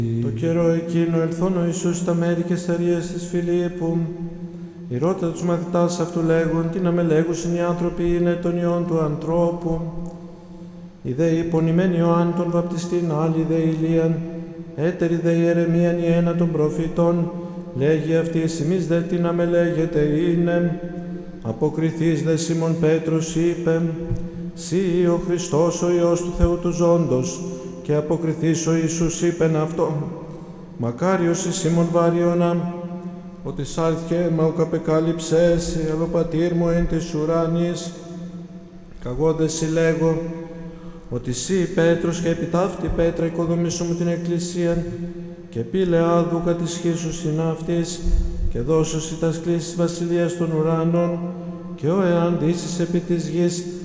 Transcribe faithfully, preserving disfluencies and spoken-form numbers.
Το καιρό εκείνο ελθόν ο Ιησούς στα μέρη και στερίες της Φιλίππου. Οι ρώτα τους μαθητάς αυτού λέγουν, τι να με λέγουσιν οι άνθρωποι είναι των ιών του ανθρώπου. Οι δε υπονημένοι Ιωάννη τον βαπτιστήν, άλλοι δε Ηλίαν, έτεροι δε Ιερεμίαν η ένα των προφητών, λέγει αυτής, εμείς δε τι να με λέγεται είναι. Αποκριθείς δε Σίμων Πέτρος είπε, «Σύ ο Χριστός ο Υιός του Θεού του ζώντος», και αποκριθείς ο Ιησούς είπεν αυτό, «Μακάριος η Σίμων Βάριωνα, ότι σάλθηκε μα ουκ απεκάλυψες, αλλά ο πατήρ μου εν της ουράνης, καγώ δε σοι λέγω, ότι σύ Πέτρος και επί ταύτη Πέτρα οικοδομήσω μου την Εκκλησίαν, και πήλε άδου κατησχίσου είναι αυτής, και δώσω σοι τας κλήσεις βασιλείας των ουράνων, και ο εάν δύσεις επί της γης,